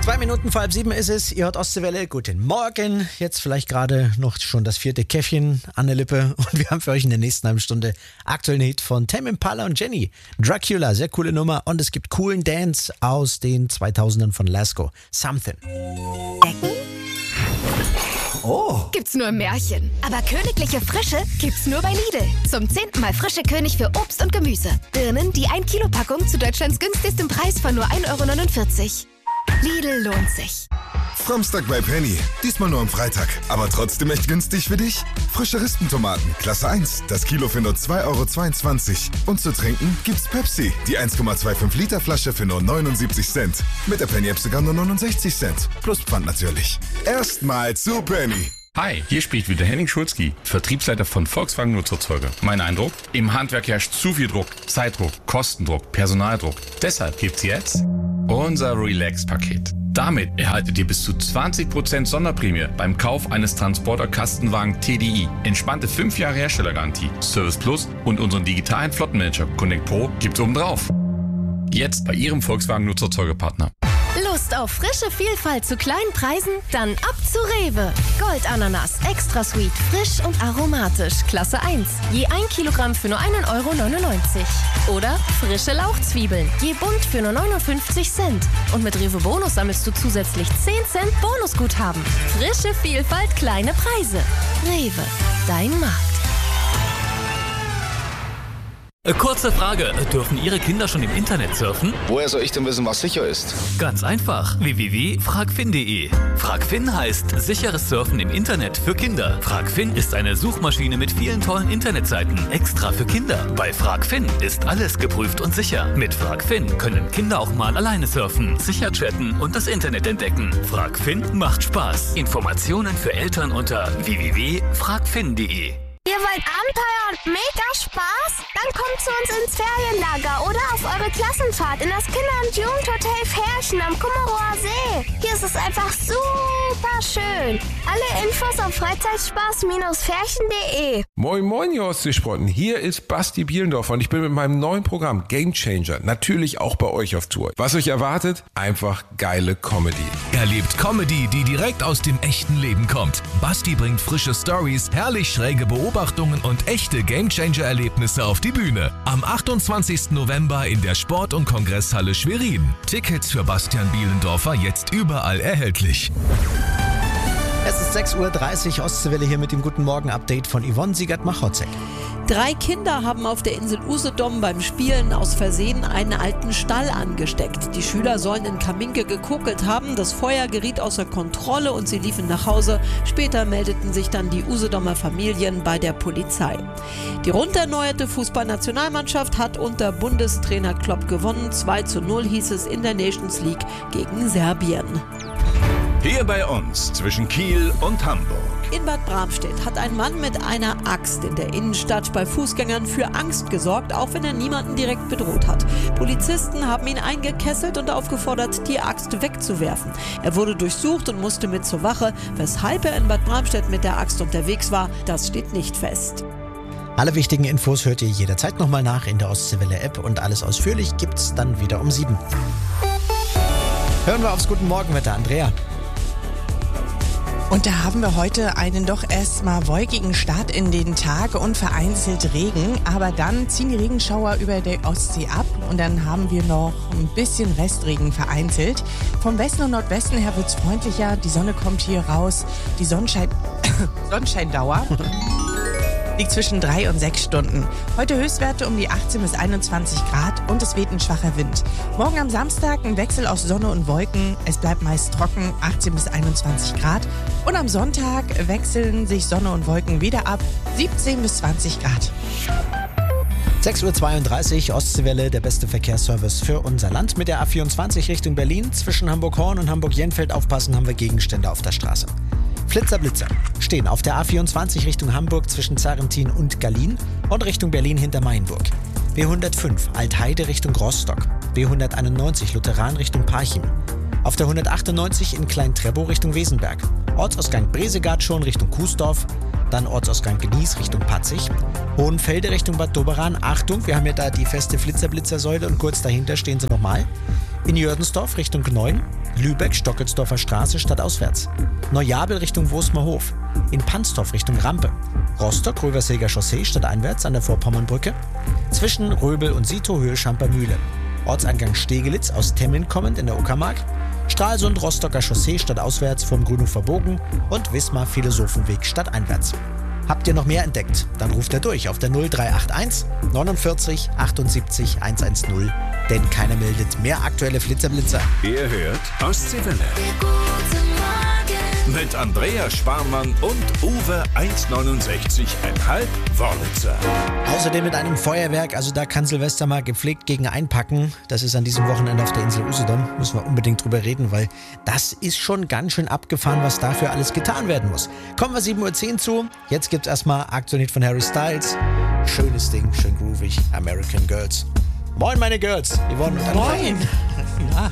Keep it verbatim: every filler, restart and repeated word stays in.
Zwei Minuten vor halb sieben ist es. Ihr hört Ostseewelle. Guten Morgen. Jetzt vielleicht gerade noch schon das vierte Käffchen an der Lippe. Und wir haben für euch in der nächsten halben Stunde aktuellen Hit von Tame Impala und Jenny. Dracula, sehr coole Nummer. Und es gibt coolen Dance aus den zweitausendern von Lasko. Something. Decken? Oh. Gibt's nur im Märchen. Aber königliche Frische gibt's nur bei Lidl. Zum zehnten Mal frische König für Obst und Gemüse. Birnen, die ein Kilo Packung zu Deutschlands günstigstem Preis von nur ein Euro neunundvierzig. Lidl lohnt sich. Samstag bei Penny. Diesmal nur am Freitag. Aber trotzdem echt günstig für dich? Frische Rispentomaten, Klasse eins. Das Kilo für nur zwei Euro zweiundzwanzig. Und zu trinken gibt's Pepsi. Die eins Komma fünfundzwanzig Liter Flasche für nur neunundsiebzig Cent. Mit der Penny-App sogar nur neunundsechzig Cent. Plus Pfand natürlich. Erstmal zu Penny. Hi, hier spricht wieder Henning Schulzki, Vertriebsleiter von Volkswagen Nutzerzeuger. Mein Eindruck? Im Handwerk herrscht zu viel Druck, Zeitdruck, Kostendruck, Personaldruck. Deshalb gibt's jetzt unser Relax-Paket. Damit erhaltet ihr bis zu zwanzig Prozent Sonderprämie beim Kauf eines Transporter-Kastenwagen T D I. Entspannte fünf Jahre Herstellergarantie, Service Plus und unseren digitalen Flottenmanager Connect Pro gibt's obendrauf. Jetzt bei Ihrem Volkswagen Nutzerzeugerpartner. Lust auf frische Vielfalt zu kleinen Preisen? Dann ab zu Rewe. Goldananas, extra sweet, frisch und aromatisch, Klasse eins. Je ein Kilogramm für nur ein Euro neunundneunzig. Oder frische Lauchzwiebeln, je bunt für nur neunundfünfzig Cent. Und mit Rewe Bonus sammelst du zusätzlich zehn Cent Bonusguthaben. Frische Vielfalt, kleine Preise. Rewe, dein Markt. Kurze Frage, dürfen Ihre Kinder schon im Internet surfen? Woher soll ich denn wissen, was sicher ist? Ganz einfach, w w w punkt fragfin punkt de. Fragfin heißt sicheres Surfen im Internet für Kinder. Fragfin ist eine Suchmaschine mit vielen tollen Internetseiten, extra für Kinder. Bei Fragfin ist alles geprüft und sicher. Mit Fragfin können Kinder auch mal alleine surfen, sicher chatten und das Internet entdecken. Fragfin macht Spaß. Informationen für Eltern unter w w w punkt fragfin punkt de. Ihr wollt Abenteuer und mega Spaß? Dann kommt zu uns ins Ferienlager oder auf eure Klassenfahrt in das Kinder- und Jugendhotel Ferchen am Kummerower See. Hier ist es einfach super schön. Alle Infos auf Freizeitspaß Ferchen punkt de. Moin moin, ihr Ostseesprotten. Hier ist Basti Bielendorfer und ich bin mit meinem neuen Programm Game Changer natürlich auch bei euch auf Tour. Was euch erwartet? Einfach geile Comedy. Erlebt Comedy, die direkt aus dem echten Leben kommt. Basti bringt frische Stories, herrlich schräge Beobachtungen und echte Gamechanger-Erlebnisse auf die Bühne. Am achtundzwanzigsten November in der Sport- und Kongresshalle Schwerin. Tickets für Bastian Bielendorfer jetzt überall erhältlich. Es ist sechs Uhr dreißig, Ostseewelle hier mit dem Guten Morgen-Update von Yvonne Siegert-Machotzek. Drei Kinder haben auf der Insel Usedom beim Spielen aus Versehen einen alten Stall angesteckt. Die Schüler sollen in Kaminke gekokelt haben, das Feuer geriet außer Kontrolle und sie liefen nach Hause. Später meldeten sich dann die Usedomer Familien bei der Polizei. Die rund erneuerte Fußballnationalmannschaft hat unter Bundestrainer Klopp gewonnen. zwei zu null hieß es in der Nations League gegen Serbien. Hier bei uns zwischen Kiel und Hamburg. In Bad Bramstedt hat ein Mann mit einer Axt in der Innenstadt bei Fußgängern für Angst gesorgt, auch wenn er niemanden direkt bedroht hat. Polizisten haben ihn eingekesselt und aufgefordert, die Axt wegzuwerfen. Er wurde durchsucht und musste mit zur Wache. Weshalb er in Bad Bramstedt mit der Axt unterwegs war, das steht nicht fest. Alle wichtigen Infos hört ihr jederzeit nochmal nach in der Ostseewelle-App und alles ausführlich gibt's dann wieder um sieben. Hören wir aufs Guten Morgenwetter, Andrea. Und da haben wir heute einen doch erstmal wolkigen Start in den Tag und vereinzelt Regen. Aber dann ziehen die Regenschauer über der Ostsee ab und dann haben wir noch ein bisschen Restregen vereinzelt. Vom Westen und Nordwesten her wird's freundlicher. Die Sonne kommt hier raus. Die Sonnenschein Sonnenscheindauer liegt zwischen drei und sechs Stunden. Heute Höchstwerte um die achtzehn bis einundzwanzig Grad und es weht ein schwacher Wind. Morgen am Samstag ein Wechsel aus Sonne und Wolken. Es bleibt meist trocken, achtzehn bis einundzwanzig Grad. Und am Sonntag wechseln sich Sonne und Wolken wieder ab, siebzehn bis zwanzig Grad. sechs Uhr zweiunddreißig, Ostseewelle, der beste Verkehrsservice für unser Land. Mit der A vierundzwanzig Richtung Berlin. Zwischen Hamburg-Horn und Hamburg-Jenfeld aufpassen, haben wir Gegenstände auf der Straße. Flitzer, Blitzer stehen auf der A vierundzwanzig Richtung Hamburg zwischen Zarrentin und Gallien und Richtung Berlin hinter Mainburg. B hundertfünf Altheide Richtung Rostock. B hunderteinundneunzig Lutheran Richtung Parchim. Auf der hundertachtundneunzig in Klein-Treppow Richtung Wesenberg. Ortsausgang Bresegard schon Richtung Kuesdorf. Dann Ortsausgang Genieß Richtung Patzig. Hohenfelde Richtung Bad Doberan. Achtung, wir haben ja da die feste Flitzer-Blitzer-Säule und kurz dahinter stehen sie nochmal. In Jördensdorf Richtung Gneuen. Lübeck, Stockelsdorfer Straße stadtauswärts. Neujabel Richtung Wosmerhof. In Pansdorf Richtung Rampe. Rostock, Röverseger Chaussee stadteinwärts an der Vorpommernbrücke. Zwischen Röbel und Sito Höhe Schampermühle. Ortseingang Stegelitz aus Temmin kommend in der Uckermark. Stralsund, Rostocker Chaussee stadtauswärts vom Grünhofer Bogen und Wismar Philosophenweg stadteinwärts. Habt ihr noch mehr entdeckt? Dann ruft er durch auf der null drei acht eins neunundvierzig achtundsiebzig hundertzehn, denn keiner meldet mehr aktuelle Flitzerblitzer. Ihr hört Ostseewelle. Mit Andrea Sparmann und Uwe eins neunundsechzig Komma fünf Wörlitzer. Außerdem mit einem Feuerwerk, also da kann Silvester mal gepflegt gegen einpacken. Das ist an diesem Wochenende auf der Insel Usedom. Müssen wir unbedingt drüber reden, weil das ist schon ganz schön abgefahren, was dafür alles getan werden muss. Kommen wir sieben Uhr zehn zu. Jetzt gibt's erstmal aktuell von Harry Styles. Schönes Ding, schön groovig. American Girls. Moin meine Girls. Yvonne und Andrea. Moin. Ja.